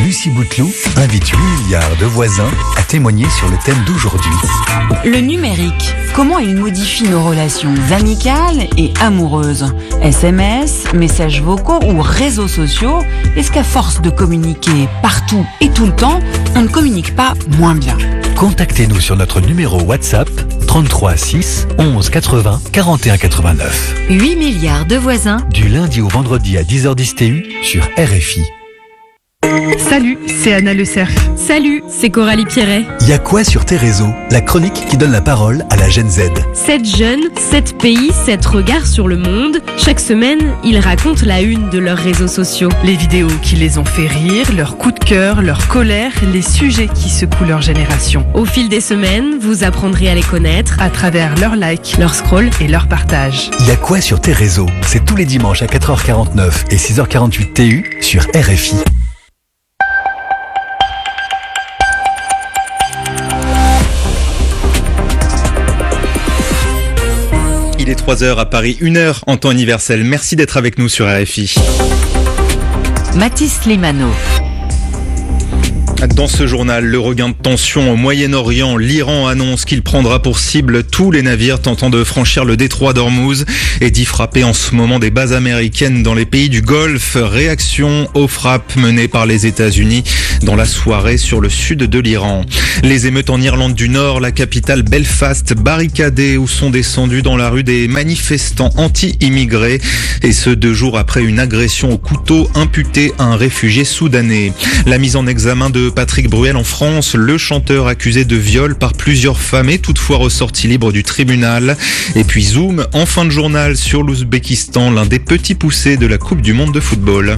Lucie Bouteloup invite 8 milliards de voisins à témoigner sur le thème d'aujourd'hui. Le numérique, comment il modifie nos relations amicales et amoureuses? SMS, messages vocaux ou réseaux sociaux? Est-ce qu'à force de communiquer partout et tout le temps, on ne communique pas moins bien? Contactez-nous sur notre numéro WhatsApp 33 6 11 80 41 89. 8 milliards de voisins. Du lundi au vendredi à 10h10 TU sur RFI. Salut, c'est Anna Le Cerf. Salut, c'est Coralie Pierret. Y a quoi sur tes réseaux? La chronique qui donne la parole à la Gen Z. 7 jeunes, 7 pays, 7 regards sur le monde. Chaque semaine, ils racontent la une de leurs réseaux sociaux. Les vidéos qui les ont fait rire, leurs coups de cœur, leur colère, les sujets qui secouent leur génération. Au fil des semaines, vous apprendrez à les connaître À travers leurs likes, leur scroll et leur partage. Y a quoi sur tes réseaux? C'est tous les dimanches à 4h49 et 6h48 TU sur RFI. Il est 3h à Paris, 1h en temps universel. Merci d'être avec nous sur RFI. Mathis Limano. Dans ce journal, le regain de tension au Moyen-Orient, l'Iran annonce qu'il prendra pour cible tous les navires tentant de franchir le détroit d'Ormuz et d'y frapper en ce moment des bases américaines dans les pays du Golfe. Réaction aux frappes menées par les États-Unis dans la soirée sur le sud de l'Iran. Les émeutes en Irlande du Nord, la capitale Belfast, barricadée où sont descendus dans la rue des manifestants anti-immigrés et ce 2 jours après une agression au couteau imputée à un réfugié soudanais. La mise en examen de Patrick Bruel en France, le chanteur accusé de viol par plusieurs femmes est toutefois ressorti libre du tribunal. Et puis zoom en fin de journal sur l'Ouzbékistan, l'un des petits poussés de la Coupe du Monde de football.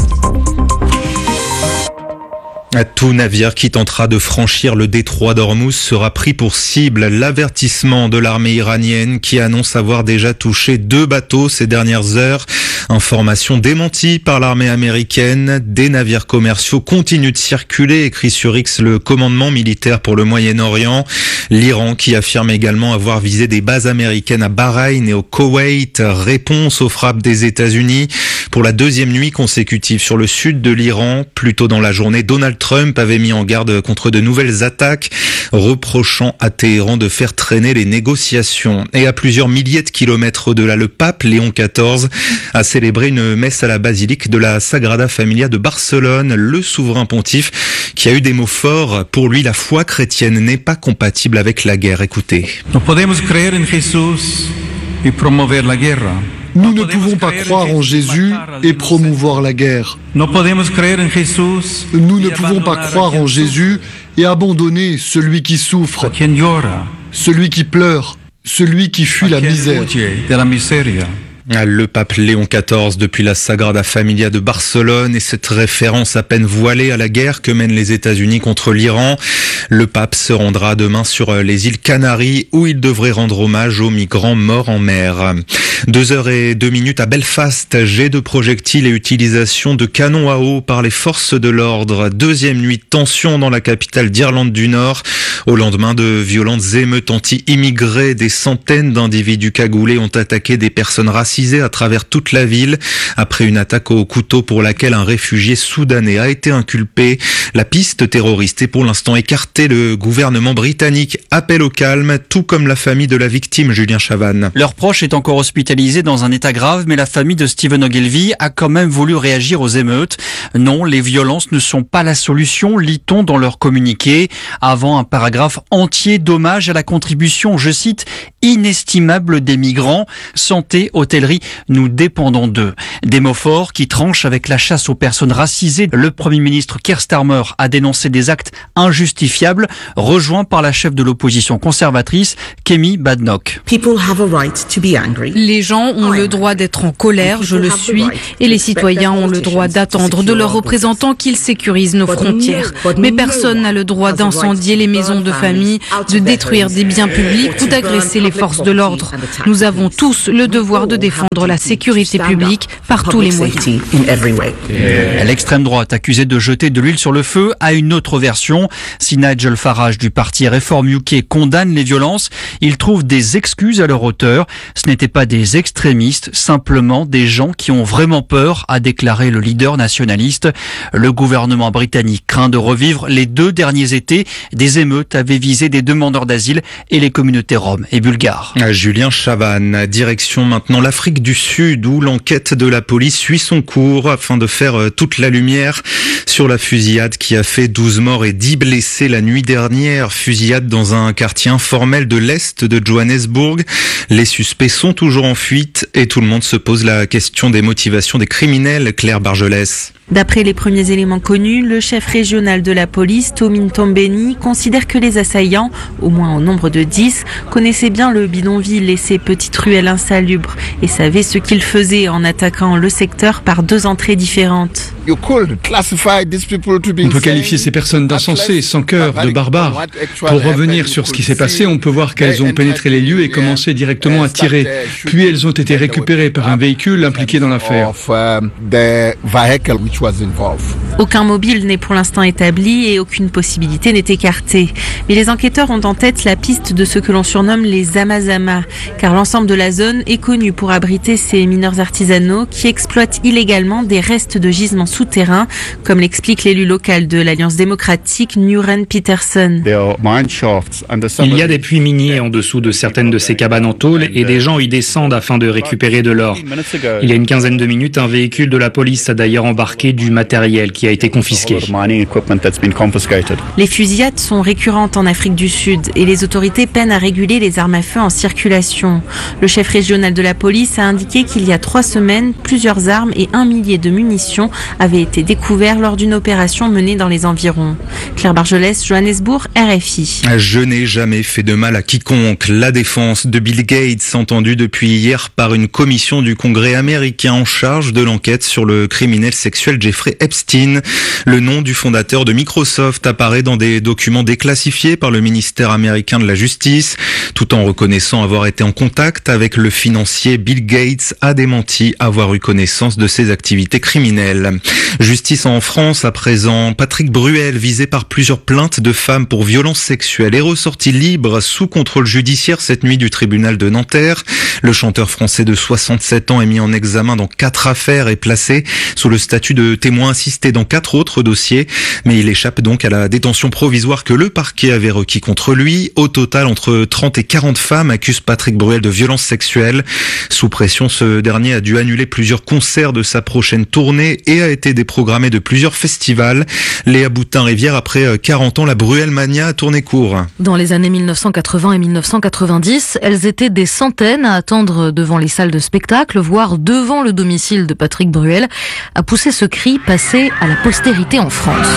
Tout navire qui tentera de franchir le détroit d'Ormuz sera pris pour cible. L'avertissement de l'armée iranienne qui annonce avoir déjà touché 2 bateaux ces dernières heures. Information démentie par l'armée américaine. Des navires commerciaux continuent de circuler, écrit sur X le commandement militaire pour le Moyen-Orient. L'Iran qui affirme également avoir visé des bases américaines à Bahreïn et au Koweït. Réponse aux frappes des États-Unis. Pour la 2e nuit consécutive sur le sud de l'Iran, plus tôt dans la journée, Donald Trump avait mis en garde contre de nouvelles attaques, reprochant à Téhéran de faire traîner les négociations. Et à plusieurs milliers de kilomètres au-delà, le pape Léon XIV a célébré une messe à la basilique de la Sagrada Familia de Barcelone. Le souverain pontife qui a eu des mots forts. Pour lui, la foi chrétienne n'est pas compatible avec la guerre. Écoutez. No podemos creer en Jesús y promover la guerra. Nous ne pouvons pas croire en Jésus et promouvoir la guerre. No podemos creer en Jesús. Nous ne pouvons pas croire en Jésus et abandonner celui qui souffre, A quien llora, celui qui pleure, celui qui fuit la quien misère. huye de la miseria. Le pape Léon XIV depuis la Sagrada Familia de Barcelone et cette référence à peine voilée à la guerre que mènent les États-Unis contre l'Iran. Le pape se rendra demain sur les îles Canaries où il devrait rendre hommage aux migrants morts en mer. 2h02 à Belfast, jet de projectiles et utilisation de canons à eau par les forces de l'ordre. 2e nuit de tension dans la capitale d'Irlande du Nord. Au lendemain de violentes émeutes anti-immigrés, des centaines d'individus cagoulés ont attaqué des personnes racisées à travers toute la ville après une attaque au couteau pour laquelle un réfugié soudanais a été inculpé. La piste terroriste est pour l'instant écartée. Le gouvernement britannique appelle au calme, tout comme la famille de la victime, Julien Chavannes. Leur proche est encore hospitalisé dans un état grave, mais la famille de Stephen Ogilvy a quand même voulu réagir aux émeutes. Non, les violences ne sont pas la solution, lit-on dans leur communiqué. Avant un paragraphe entier d'hommage à la contribution, je cite, inestimable des migrants. Santé, hôtellerie, nous dépendons d'eux. Des mots forts qui tranchent avec la chasse aux personnes racisées. Le Premier ministre Keir Starmer a dénoncé des actes injustifiables, rejoint par la chef de l'opposition conservatrice, Kemi Badenoch. Les gens ont le droit d'être en colère, je le suis, et les citoyens ont le droit d'attendre de leurs représentants qu'ils sécurisent nos frontières. Mais personne n'a le droit d'incendier les maisons de famille, de détruire des biens publics ou d'agresser les forces de l'ordre. Nous avons tous le devoir de défendre défendre la sécurité publique par tous les moyens. L'extrême droite accusée de jeter de l'huile sur le feu a une autre version. Si Nigel Farage du parti Reform UK condamne les violences, il trouve des excuses à leur auteur. Ce n'étaient pas des extrémistes, simplement des gens qui ont vraiment peur, a déclaré le leader nationaliste. Le gouvernement britannique craint de revivre les 2 derniers étés. Des émeutes avaient visé des demandeurs d'asile et les communautés roms et bulgares. Julien Chavannes, direction maintenant l'Afrique du Sud où l'enquête de la police suit son cours afin de faire toute la lumière sur la fusillade qui a fait 12 morts et 10 blessés la nuit dernière. Fusillade dans un quartier informel de l'Est de Johannesburg. Les suspects sont toujours en fuite et tout le monde se pose la question des motivations des criminels. Claire Bargelès. D'après les premiers éléments connus, le chef régional de la police, Tomi Ntombeni, considère que les assaillants, au moins au nombre de 10, connaissaient bien le bidonville et ses petites ruelles insalubres et savaient ce qu'ils faisaient en attaquant le secteur par 2 entrées différentes. On peut qualifier ces personnes d'insensées, sans cœur, de barbares. Pour revenir sur ce qui s'est passé, on peut voir qu'elles ont pénétré les lieux et commencé directement à tirer. Puis elles ont été récupérées par un véhicule impliqué dans l'affaire. Aucun mobile n'est pour l'instant établi et aucune possibilité n'est écartée. Mais les enquêteurs ont en tête la piste de ce que l'on surnomme les Zamazama, car l'ensemble de la zone est connu pour abriter ces mineurs artisanaux qui exploitent illégalement des restes de gisements souterrains, comme l'explique l'élu local de l'Alliance démocratique, Nuren Peterson. Il y a des puits miniers en dessous de certaines de ces cabanes en tôle et des gens y descendent afin de récupérer de l'or. Il y a une quinzaine de minutes, un véhicule de la police a d'ailleurs embarqué du matériel qui a été confisqué. Les fusillades sont récurrentes en Afrique du Sud et les autorités peinent à réguler les armes à feu en circulation. Le chef régional de la police a indiqué qu'il y a 3 semaines, plusieurs armes et 1 millier de munitions avaient été découverts lors d'une opération menée dans les environs. Claire Bargelès, Johannesburg, RFI. Je n'ai jamais fait de mal à quiconque. La défense de Bill Gates, entendue depuis hier par une commission du Congrès américain en charge de l'enquête sur le criminel sexuel Jeffrey Epstein. Le nom du fondateur de Microsoft apparaît dans des documents déclassifiés par le ministère américain de la Justice. Tout en reconnaissant avoir été en contact avec le financier, Bill Gates a démenti avoir eu connaissance de ses activités criminelles. Justice en France à présent. Patrick Bruel, visé par plusieurs plaintes de femmes pour violences sexuelles, est ressorti libre sous contrôle judiciaire cette nuit du tribunal de Nanterre. Le chanteur français de 67 ans est mis en examen dans 4 affaires et placé sous le statut de témoin assisté dans 4 autres dossiers. Mais il échappe donc à la détention provisoire que le parquet avait requis contre lui. Au total, entre 30 et 40 femmes accusent Patrick Bruel de violences sexuelles. Sous pression, ce dernier a dû annuler plusieurs concerts de sa prochaine tournée et a été déprogrammé de plusieurs festivals. Léa Boutin-Rivière, après 40 ans, la Bruelmania a tourné court. Dans les années 1980 et 1990, elles étaient des centaines à attendre devant les salles de spectacle, voire devant le domicile de Patrick Bruel, à pousser ce cri passé à la postérité en France.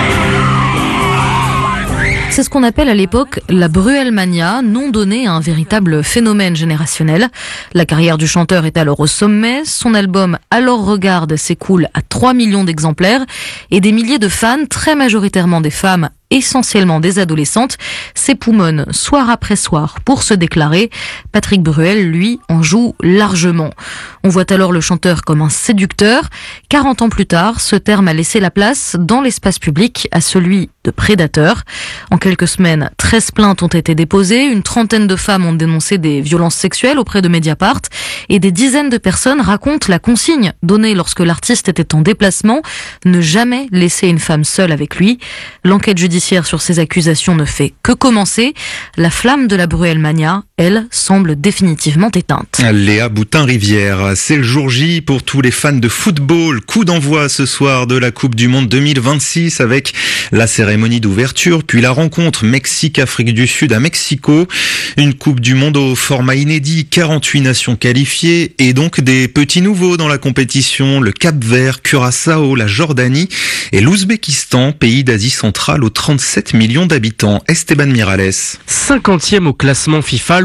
C'est ce qu'on appelle à l'époque la Bruelmania, nom donné à un véritable phénomène générationnel. La carrière du chanteur est alors au sommet, son album Alors Regarde s'écoule à 3 millions d'exemplaires et des milliers de fans, très majoritairement des femmes, essentiellement des adolescentes, s'époumonnent soir après soir pour se déclarer. Patrick Bruel, lui, en joue largement. On voit alors le chanteur comme un séducteur. 40 ans plus tard, ce terme a laissé la place dans l'espace public à celui de prédateur. En quelques semaines, 13 plaintes ont été déposées, une trentaine de femmes ont dénoncé des violences sexuelles auprès de Mediapart et des dizaines de personnes racontent la consigne donnée lorsque l'artiste était en déplacement, ne jamais laisser une femme seule avec lui. L'enquête judiciaire sur ces accusations ne fait que commencer. La flamme de la Bruelmania, elle, semble définitivement éteinte. Léa Boutin-Rivière, c'est le jour J pour tous les fans de football. Coup d'envoi ce soir de la Coupe du Monde 2026 avec la cérémonie d'ouverture, puis la rencontre Mexique-Afrique du Sud à Mexico. Une Coupe du Monde au format inédit, 48 nations qualifiées et donc des petits nouveaux dans la compétition. Le Cap-Vert, Curaçao, la Jordanie et l'Ouzbékistan, pays d'Asie centrale aux 37 millions d'habitants. Esteban Miralles. 50e au classement FIFA,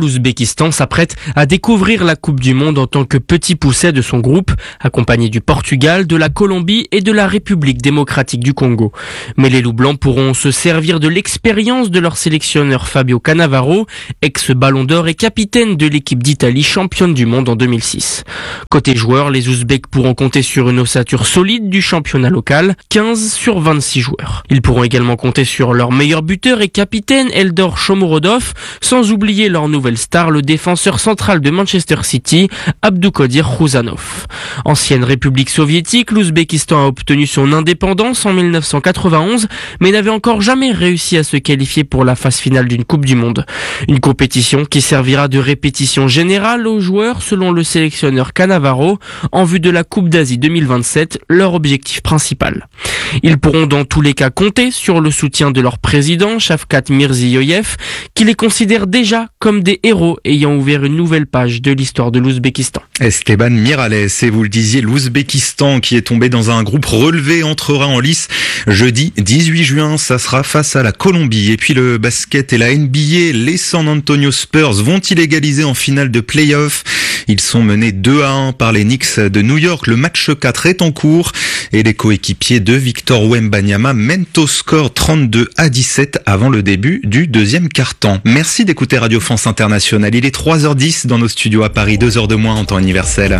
l'Ouzbékistan s'apprête à découvrir la Coupe du Monde en tant que petit pousset de son groupe, accompagné du Portugal, de la Colombie et de la République démocratique du Congo. Mais les loups blancs pourront se servir de l'expérience de leur sélectionneur Fabio Cannavaro, ex-ballon d'or et capitaine de l'équipe d'Italie championne du monde en 2006. Côté joueurs, les Ouzbeks pourront compter sur une ossature solide du championnat local, 15 sur 26 joueurs. Ils pourront également compter sur leur meilleur buteur et capitaine Eldor Shomurodov, sans oublier leur nouvelle star, le défenseur central de Manchester City, Abdoukodir Khuzanov. Ancienne république soviétique, l'Ouzbékistan a obtenu son indépendance en 1991, mais n'avait encore jamais réussi à se qualifier pour la phase finale d'une Coupe du Monde. Une compétition qui servira de répétition générale aux joueurs selon le sélectionneur Cannavaro, en vue de la Coupe d'Asie 2027, leur objectif principal. Ils pourront dans tous les cas compter sur le soutien de leur président, Shavkat Mirziyoyev, qui les considère déjà comme des héros ayant ouvert une nouvelle page de l'histoire de l'Ouzbékistan. Esteban Miralles, et vous le disiez, l'Ouzbékistan qui est tombé dans un groupe relevé entrera en lice jeudi 18 juin, ça sera face à la Colombie. Et puis le basket et la NBA, les San Antonio Spurs vont-ils égaliser en finale de play-off? Ils sont menés 2-1 par les Knicks de New York. Le match 4 est en cours et les coéquipiers de Victor Wembanyama mènent au score 32-17 avant le début du deuxième quart-temps. Merci d'écouter Radio France Internationale. Il est 3h10 dans nos studios à Paris, 2 heures de moins en temps universel.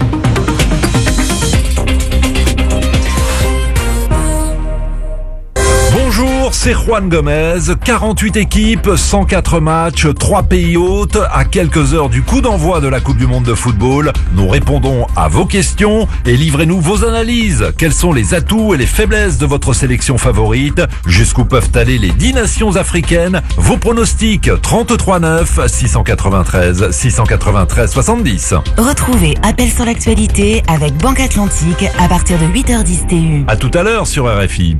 Bonjour, c'est Juan Gomez, 48 équipes, 104 matchs, 3 pays hôtes, à quelques heures du coup d'envoi de la Coupe du Monde de football. Nous répondons à vos questions et livrez-nous vos analyses. Quels sont les atouts et les faiblesses de votre sélection favorite? Jusqu'où peuvent aller les 10 nations africaines? Vos pronostics, 33 9 693 693 70. Retrouvez Appel sur l'actualité avec Banque Atlantique à partir de 8h10 TU. À tout à l'heure sur RFI.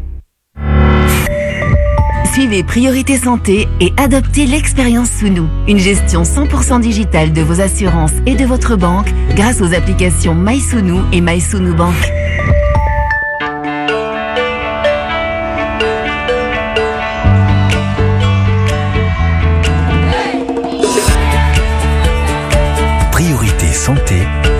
Suivez Priorité Santé et adoptez l'expérience Sounou. Une gestion 100% digitale de vos assurances et de votre banque grâce aux applications MySounou et MySounou Bank. Priorité Santé.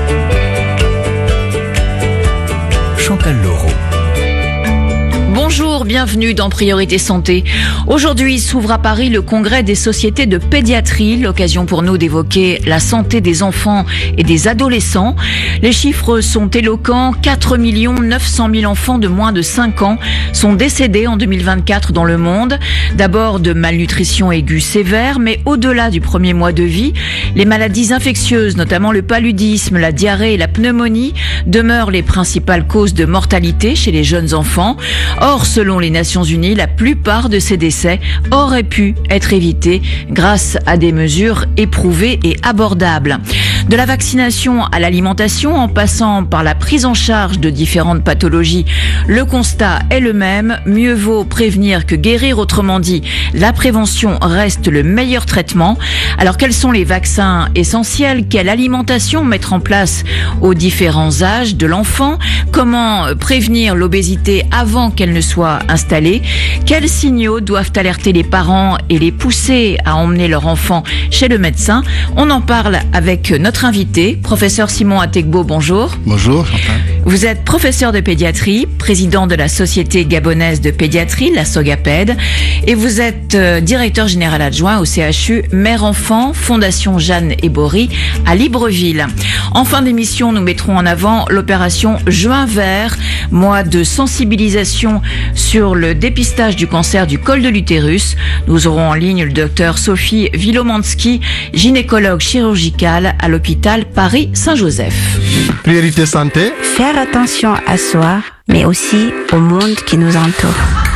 Chantal Laureau. Bonjour, bienvenue dans Priorité Santé. Aujourd'hui s'ouvre à Paris le congrès des sociétés de pédiatrie, l'occasion pour nous d'évoquer la santé des enfants et des adolescents. Les chiffres sont éloquents, 4 900 000 enfants de moins de 5 ans sont décédés en 2024 dans le monde. D'abord de malnutrition aiguë sévère, mais au-delà du premier mois de vie, les maladies infectieuses, notamment le paludisme, la diarrhée et la pneumonie, demeurent les principales causes de mortalité chez les jeunes enfants. Or, selon les Nations Unies, la plupart de ces décès auraient pu être évités grâce à des mesures éprouvées et abordables. De la vaccination à l'alimentation, en passant par la prise en charge de différentes pathologies, le constat est le même. Mieux vaut prévenir que guérir. Autrement dit, la prévention reste le meilleur traitement. Alors, quels sont les vaccins essentiels? Quelle alimentation mettre en place aux différents âges de l'enfant? Comment prévenir l'obésité avant qu'elle ne soit installée? Quels signaux doivent alerter les parents et les pousser à emmener leur enfant chez le médecin? On en parle avec notre invité, professeur Simon Ategbo. Bonjour. Bonjour, Chantal. Vous êtes professeur de pédiatrie, président de la Société gabonaise de pédiatrie, la SOGAPED, et vous êtes directeur général adjoint au CHU Mère-Enfant, Fondation Jeanne et Bory à Libreville. En fin d'émission, nous mettrons en avant l'opération Juin Vert, mois de sensibilisation sur le dépistage du cancer du col de l'utérus. Nous aurons en ligne le docteur Sophie Wilomanski, gynécologue chirurgicale à l'hôpital Paris-Saint-Joseph. Priorité santé. Faire attention à soi, mais aussi au monde qui nous entoure.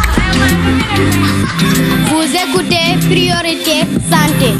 Vous écoutez Priorité Santé.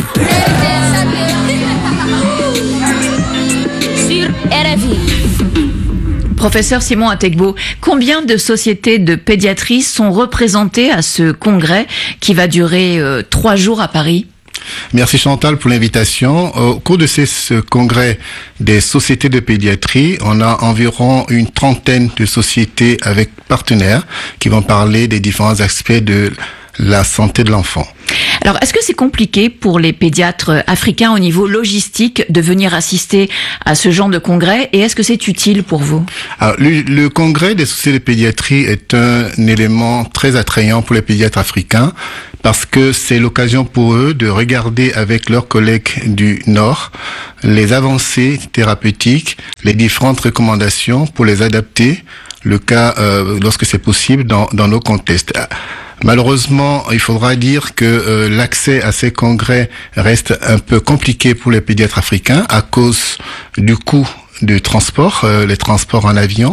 Sur RFI. Professeur Simon Ategbo, combien de sociétés de pédiatrie sont représentées à ce congrès qui va durer 3 jours à Paris ? Merci Chantal pour l'invitation. Au cours de ce congrès des sociétés de pédiatrie, on a environ une trentaine de sociétés avec partenaires qui vont parler des différents aspects de la santé de l'enfant. Alors, est-ce que c'est compliqué pour les pédiatres africains au niveau logistique de venir assister à ce genre de congrès, et est-ce que c'est utile pour vous? Alors, le congrès des sociétés de pédiatrie est un élément très attrayant pour les pédiatres africains parce que c'est l'occasion pour eux de regarder avec leurs collègues du Nord les avancées thérapeutiques, les différentes recommandations pour les adapter, le cas lorsque c'est possible dans nos contextes. Malheureusement, il faudra dire que l'accès à ces congrès reste un peu compliqué pour les pédiatres africains à cause du coût du transport, les transports en avion,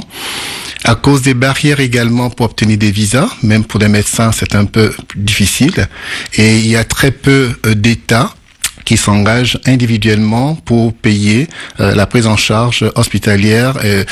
à cause des barrières également pour obtenir des visas, même pour des médecins c'est un peu difficile, et il y a très peu d'États qui s'engagent individuellement pour payer la prise en charge hospitalière,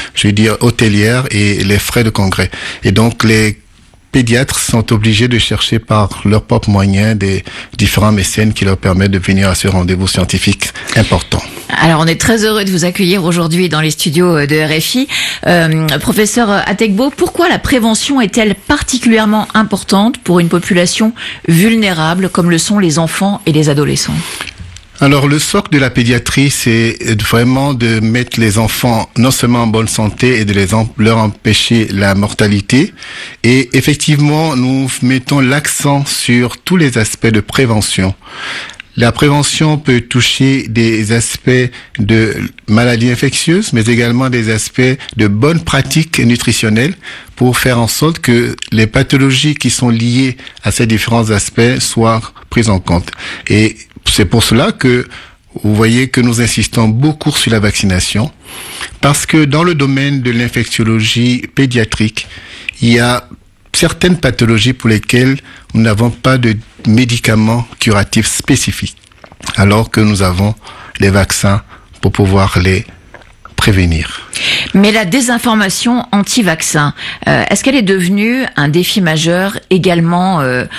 hôtelière et les frais de congrès. Et donc les pédiatres sont obligés de chercher par leurs propres moyens des différents mécènes qui leur permettent de venir à ce rendez-vous scientifique important. Alors, on est très heureux de vous accueillir aujourd'hui dans les studios de RFI. Professeur Atekbo, pourquoi la prévention est-elle particulièrement importante pour une population vulnérable comme le sont les enfants et les adolescents ? Alors, le socle de la pédiatrie, c'est vraiment de mettre les enfants non seulement en bonne santé et de leur empêcher la mortalité. Et effectivement, nous mettons l'accent sur tous les aspects de prévention. La prévention peut toucher des aspects de maladies infectieuses, mais également des aspects de bonnes pratiques nutritionnelles pour faire en sorte que les pathologies qui sont liées à ces différents aspects soient prises en compte. Et c'est pour cela que vous voyez que nous insistons beaucoup sur la vaccination, parce que dans le domaine de l'infectiologie pédiatrique, il y a certaines pathologies pour lesquelles nous n'avons pas de médicaments curatifs spécifiques, alors que nous avons les vaccins pour pouvoir les prévenir. Mais la désinformation anti-vaccin, est-ce qu'elle est devenue un défi majeur également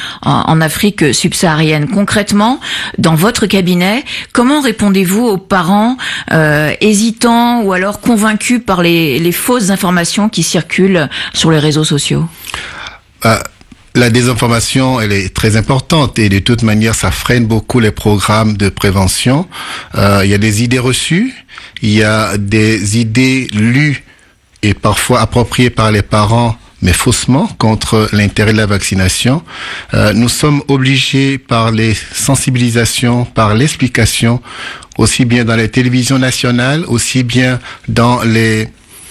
en Afrique subsaharienne? Concrètement, dans votre cabinet, comment répondez-vous aux parents hésitants ou alors convaincus par les fausses informations qui circulent sur les réseaux sociaux? La désinformation, elle est très importante et de toute manière, ça freine beaucoup les programmes de prévention. Il y a des idées reçues, il y a des idées lues et parfois appropriées par les parents, mais faussement, contre l'intérêt de la vaccination. Nous sommes obligés par les sensibilisations, par l'explication, aussi bien dans les télévisions nationales, aussi bien dans les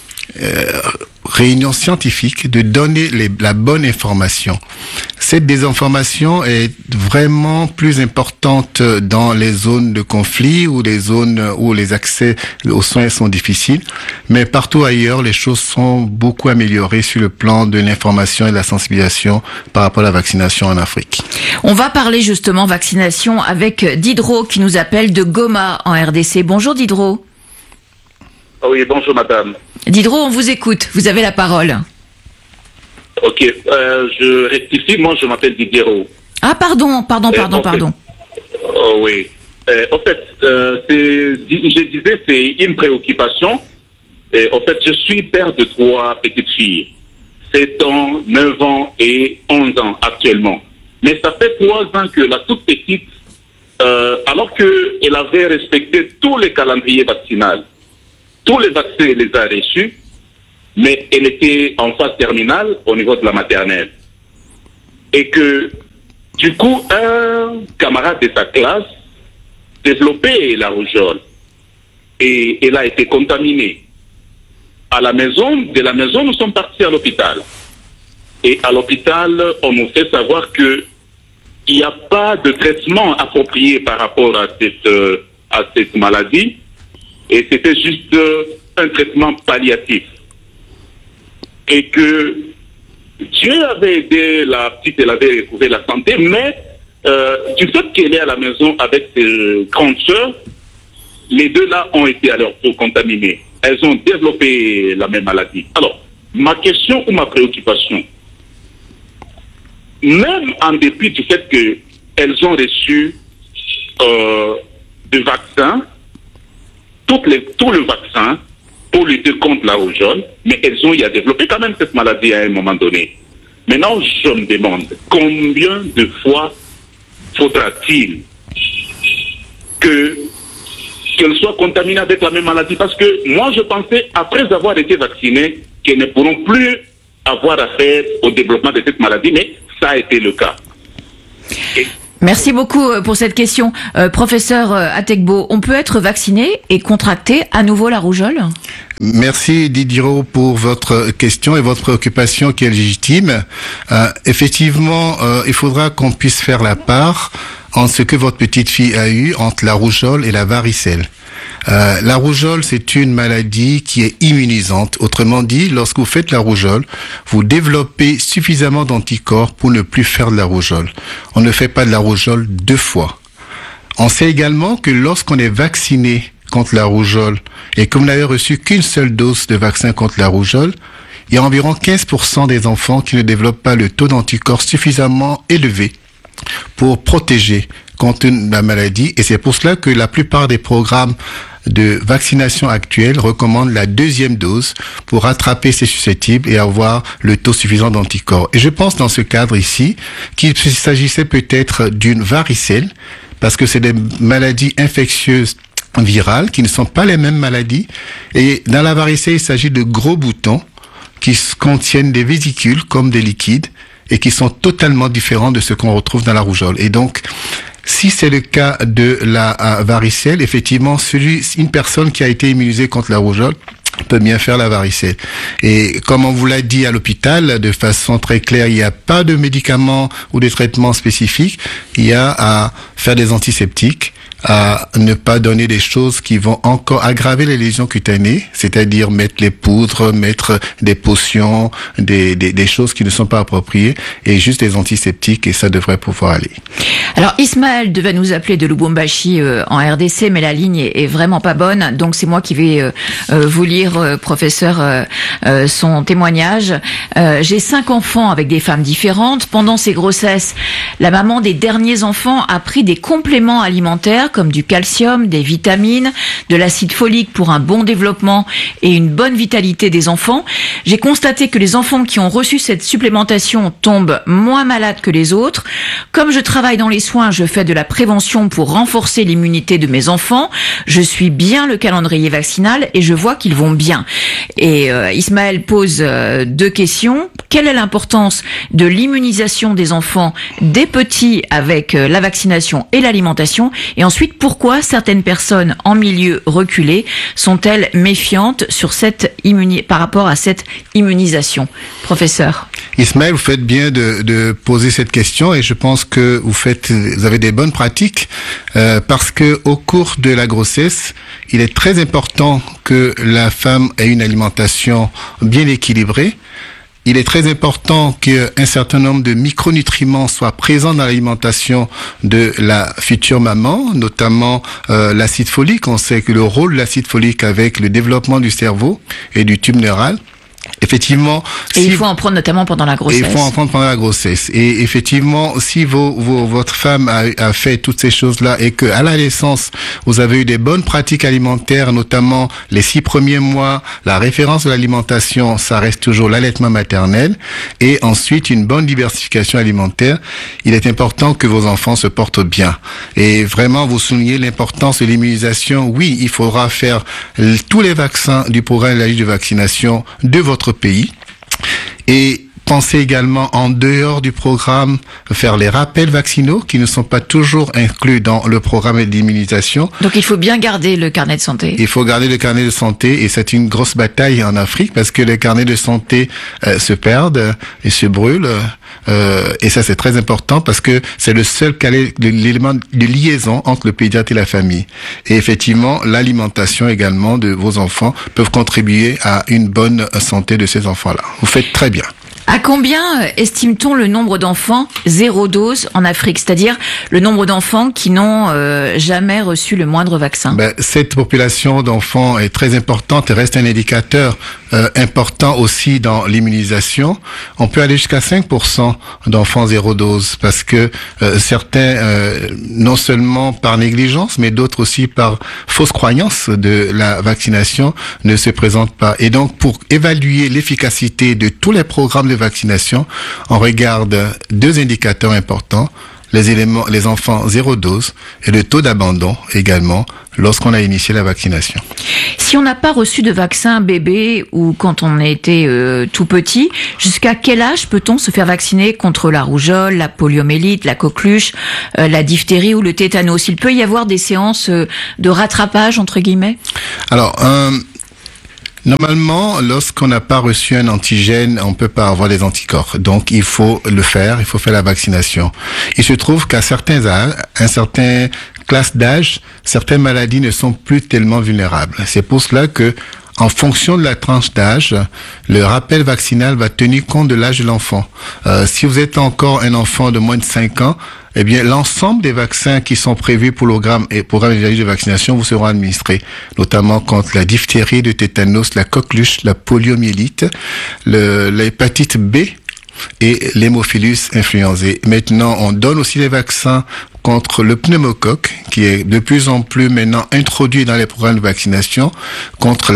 réunions scientifiques, de donner la bonne information. Cette désinformation est vraiment plus importante dans les zones de conflit ou les zones où les accès aux soins sont difficiles. Mais partout ailleurs, les choses sont beaucoup améliorées sur le plan de l'information et de la sensibilisation par rapport à la vaccination en Afrique. On va parler justement vaccination avec Diderot qui nous appelle de Goma en RDC. Bonjour Diderot. Oui, bonjour madame. Diderot, on vous écoute, vous avez la parole. Ok, je rectifie, moi je m'appelle Diderot. Ah pardon. Oui, en fait, je disais c'est une préoccupation. Et, en fait, je suis père de 3 petites filles, 7 ans, 9 ans et 11 ans actuellement. Mais ça fait 3 ans que la toute petite, alors qu'elle avait respecté tous les calendriers vaccinaux, tous les vaccins, elle les a reçus, mais elle était en phase terminale au niveau de la maternelle. Et que, du coup, un camarade de sa classe développait la rougeole. Et elle a été contaminée. De la maison, nous sommes partis à l'hôpital. Et à l'hôpital, on nous fait savoir qu'il n'y a pas de traitement approprié par rapport à cette maladie. Et c'était juste un traitement palliatif. Et que Dieu avait aidé la petite, elle avait retrouvé la santé, mais du fait qu'elle est à la maison avec ses grandes sœurs, les deux là ont été à leur tour contaminés. Elles ont développé la même maladie. Alors, ma question ou ma préoccupation, même en dépit du fait qu'elles ont reçu des vaccins, tout le vaccin pour lutter contre la rougeole, mais elles ont développé quand même cette maladie à un moment donné. Maintenant, je me demande combien de fois faudra-t-il qu'elles soient contaminées avec la même maladie? Parce que moi, je pensais, après avoir été vaccinées, qu'elles ne pourront plus avoir affaire au développement de cette maladie, mais ça a été le cas. Merci beaucoup pour cette question. Professeur Atekbo, on peut être vacciné et contracter à nouveau la rougeole? Merci Didier pour votre question et votre préoccupation qui est légitime. Effectivement, il faudra qu'on puisse faire la part entre ce que votre petite fille a eu entre la rougeole et la varicelle. La rougeole, c'est une maladie qui est immunisante. Autrement dit, lorsque vous faites la rougeole, vous développez suffisamment d'anticorps pour ne plus faire de la rougeole. On ne fait pas de la rougeole 2 fois. On sait également que lorsqu'on est vacciné contre la rougeole et que vous n'avez reçu qu'une seule dose de vaccin contre la rougeole, il y a environ 15% des enfants qui ne développent pas le taux d'anticorps suffisamment élevé pour protéger contre la maladie. Et c'est pour cela que la plupart des programmes de vaccination actuels recommandent la 2e dose pour rattraper ces susceptibles et avoir le taux suffisant d'anticorps. Et je pense dans ce cadre ici qu'il s'agissait peut-être d'une varicelle, parce que c'est des maladies infectieuses virales qui ne sont pas les mêmes maladies. Et dans la varicelle, il s'agit de gros boutons qui contiennent des vésicules comme des liquides et qui sont totalement différents de ce qu'on retrouve dans la rougeole. Et donc, si c'est le cas de la varicelle, effectivement, une personne qui a été immunisée contre la rougeole peut bien faire la varicelle. Et comme on vous l'a dit à l'hôpital, de façon très claire, il n'y a pas de médicaments ou de traitements spécifiques. Il y a à faire des antiseptiques, à ne pas donner des choses qui vont encore aggraver les lésions cutanées, c'est-à-dire mettre les poudres, mettre des potions, des choses qui ne sont pas appropriées, et juste des antiseptiques, et ça devrait pouvoir aller. Alors Ismaël devait nous appeler de Lubumbashi en RDC, mais la ligne est vraiment pas bonne, donc c'est moi qui vais vous lire, professeur, son témoignage. J'ai 5 enfants avec des femmes différentes. Pendant ces grossesses, la maman des derniers enfants a pris des compléments alimentaires comme du calcium, des vitamines, de l'acide folique pour un bon développement et une bonne vitalité des enfants. J'ai constaté que les enfants qui ont reçu cette supplémentation tombent moins malades que les autres. Comme je travaille dans les soins, je fais de la prévention pour renforcer l'immunité de mes enfants. Je suis bien le calendrier vaccinal et je vois qu'ils vont bien. Et Ismaël pose 2 questions. Quelle est l'importance de l'immunisation des enfants des petits avec la vaccination et l'alimentation? Et ensuite, pourquoi certaines personnes en milieu reculé sont-elles méfiantes sur par rapport à cette immunisation? Professeur. Ismaël, vous faites bien de poser cette question et je pense que vous avez des bonnes pratiques parce que au cours de la grossesse, il est très important que la femme ait une alimentation bien équilibrée. Il est très important qu'un certain nombre de micronutriments soient présents dans l'alimentation de la future maman, notamment l'acide folique. On sait que le rôle de l'acide folique avec le développement du cerveau et du tube neural. Effectivement. Il faut en prendre notamment pendant la grossesse. Et il faut en prendre pendant la grossesse. Et effectivement, si votre femme a fait toutes ces choses-là et que à la naissance, vous avez eu des bonnes pratiques alimentaires, notamment les 6 premiers mois, la référence de l'alimentation, ça reste toujours l'allaitement maternel. Et ensuite, une bonne diversification alimentaire. Il est important que vos enfants se portent bien. Et vraiment, vous soulignez l'importance de l'immunisation. Oui, il faudra faire tous les vaccins du programme de vaccination de votre pays et pensez également en dehors du programme faire les rappels vaccinaux qui ne sont pas toujours inclus dans le programme d'immunisation. Donc il faut bien garder le carnet de santé. Il faut garder le carnet de santé et c'est une grosse bataille en Afrique parce que les carnets de santé se perdent et se brûlent. Et ça c'est très important parce que c'est le seul l'élément de liaison entre le pédiatre et la famille. Et effectivement, l'alimentation également de vos enfants peuvent contribuer à une bonne santé de ces enfants-là. Vous faites très bien. À combien estime-t-on le nombre d'enfants 0 dose en Afrique, c'est-à-dire le nombre d'enfants qui n'ont jamais reçu le moindre vaccin? Cette population d'enfants est très importante et reste un indicateur important aussi dans l'immunisation. On peut aller jusqu'à 5% d'enfants 0 dose parce que certains, non seulement par négligence, mais d'autres aussi par fausse croyance de la vaccination, ne se présentent pas. Et donc, pour évaluer l'efficacité de tous les programmes de de vaccination, on regarde 2 indicateurs importants. Les enfants 0 dose et le taux d'abandon également lorsqu'on a initié la vaccination. Si on n'a pas reçu de vaccin bébé ou quand on était tout petit, jusqu'à quel âge peut-on se faire vacciner contre la rougeole, la poliomyélite, la coqueluche, la diphtérie ou le tétanos? Il peut y avoir des séances de rattrapage entre guillemets? Alors, normalement, lorsqu'on n'a pas reçu un antigène, on peut pas avoir les anticorps. Donc, il faut le faire, il faut faire la vaccination. Il se trouve qu'à certains âges, un certain classe d'âge, certaines maladies ne sont plus tellement vulnérables. C'est pour cela que, en fonction de la tranche d'âge, le rappel vaccinal va tenir compte de l'âge de l'enfant. Si vous êtes encore un enfant de moins de 5 ans, eh bien, l'ensemble des vaccins qui sont prévus pour le programme de vaccination vous seront administrés, notamment contre la diphtérie, le tétanos, la coqueluche, la poliomyélite, l'hépatite B et l'hémophilus influenzae. Maintenant, on donne aussi des vaccins contre le pneumocoque, qui est de plus en plus maintenant introduit dans les programmes de vaccination, contre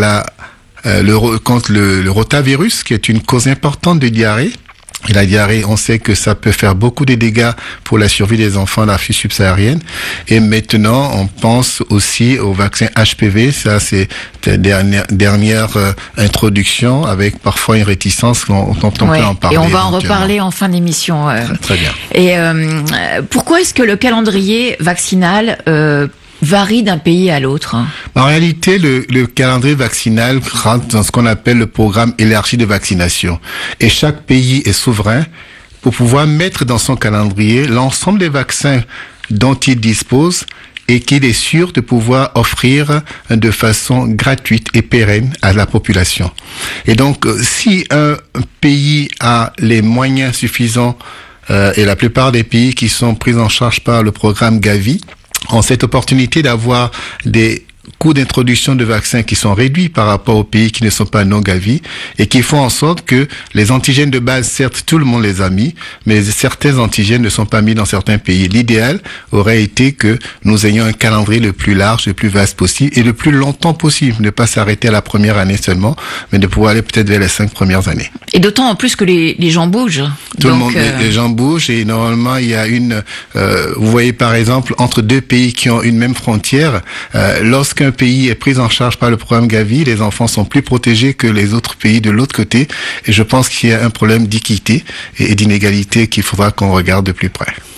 le rotavirus, qui est une cause importante de diarrhée. Et la diarrhée, on sait que ça peut faire beaucoup de dégâts pour la survie des enfants en Afrique subsaharienne. Et maintenant, on pense aussi au vaccin HPV. Ça, c'est la dernière introduction avec parfois une réticence dont on peut en parler. Et on va en reparler en fin d'émission. Très bien. Et pourquoi est-ce que le calendrier vaccinal varie d'un pays à l'autre? En réalité, le calendrier vaccinal rentre dans ce qu'on appelle le programme élargi de vaccination. Et chaque pays est souverain pour pouvoir mettre dans son calendrier l'ensemble des vaccins dont il dispose et qu'il est sûr de pouvoir offrir de façon gratuite et pérenne à la population. Et donc, si un pays a les moyens suffisants, et la plupart des pays qui sont pris en charge par le programme Gavi, ont cette opportunité d'avoir des coûts d'introduction de vaccins qui sont réduits par rapport aux pays qui ne sont pas non Gavi et qui font en sorte que les antigènes de base, certes, tout le monde les a mis, mais certains antigènes ne sont pas mis dans certains pays. L'idéal aurait été que nous ayons un calendrier le plus large, le plus vaste possible et le plus longtemps possible. Ne pas s'arrêter à la première année seulement, mais de pouvoir aller peut-être vers les 5 premières années. Et d'autant en plus que les gens bougent. Les gens bougent et normalement il y a vous voyez par exemple entre 2 pays qui ont une même frontière, lorsqu'un pays est pris en charge par le programme Gavi, les enfants sont plus protégés que les autres pays de l'autre côté et je pense qu'il y a un problème d'équité et d'inégalité qu'il faudra qu'on regarde de plus près.